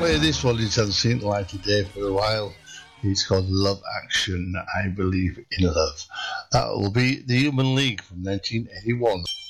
play this one. It hasn't seen the light of day for a while. It's called Love Action, I Believe in Love. That will be the Human League from 1981.